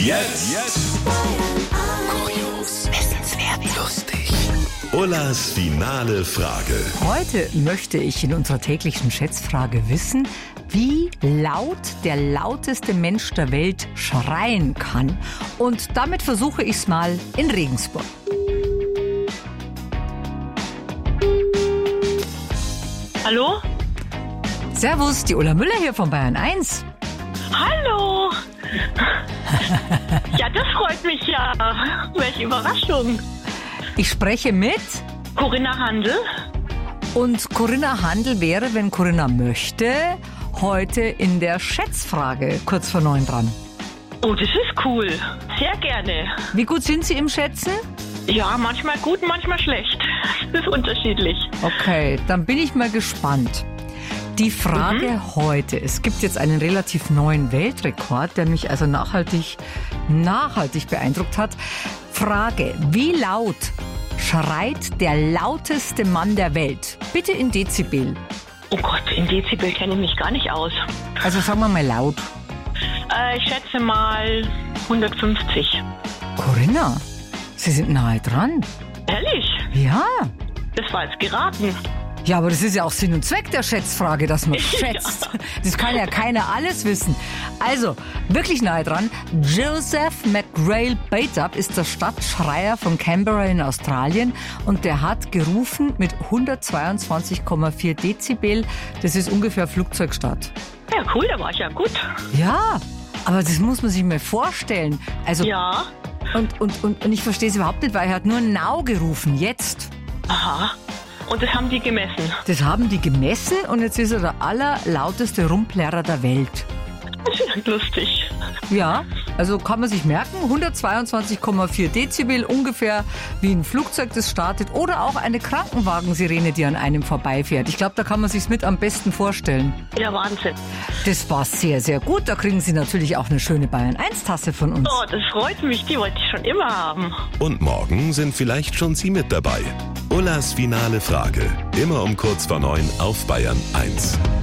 Jetzt kurios, wissenswert, lustig. Ullas finale Frage. Heute möchte ich in unserer täglichen Schätzfrage wissen, wie laut der lauteste Mensch der Welt schreien kann. Und damit versuche ich es mal in Regensburg. Hallo? Servus, die Ulla Müller hier von Bayern 1. Hallo! Ja, das freut mich ja. Welche Überraschung. Ich spreche mit Corinna Handel. und Corinna Handel wäre, wenn Corinna möchte, heute in der Schätzfrage kurz vor 9 dran. Oh, das ist cool. Sehr gerne. Wie gut sind Sie im Schätzen? Ja, manchmal gut, manchmal schlecht. Das ist unterschiedlich. Okay, dann bin ich mal gespannt. Die Frage heute, es gibt jetzt einen relativ neuen Weltrekord, der mich also nachhaltig beeindruckt hat. Frage, wie laut schreit der lauteste Mann der Welt? Bitte in Dezibel. Oh Gott, in Dezibel kenne ich mich gar nicht aus. Also sagen wir mal laut. Ich schätze mal 150. Corinna, Sie sind nahe dran. Ehrlich? Ja. Das war jetzt geraten. Ja, aber das ist ja auch Sinn und Zweck der Schätzfrage, dass man schätzt. Das kann ja keiner alles wissen. Also, wirklich nahe dran. Joseph McGrail Batup ist der Stadtschreier von Canberra in Australien und der hat gerufen mit 122,4 Dezibel. Das ist ungefähr Flugzeugstart. Ja, cool, da war ich ja gut. Ja, aber das muss man sich mal vorstellen. Also, Ja. und ich verstehe es überhaupt nicht, weil er hat nur Now gerufen, jetzt. Aha. Und das haben die gemessen. Das haben die gemessen und jetzt ist er der allerlauteste Rumplärer der Welt. Das ist lustig. Ja, also kann man sich merken, 122,4 Dezibel, ungefähr wie ein Flugzeug, das startet, oder auch eine Krankenwagensirene, die an einem vorbeifährt. Ich glaube, da kann man sich's mit am besten vorstellen. Ja, Wahnsinn. Das war sehr, sehr gut. Da kriegen Sie natürlich auch eine schöne Bayern-1-Tasse von uns. Oh, das freut mich. Die wollte ich schon immer haben. Und morgen sind vielleicht schon Sie mit dabei. Ullas finale Frage. Immer um kurz vor 9 auf Bayern 1.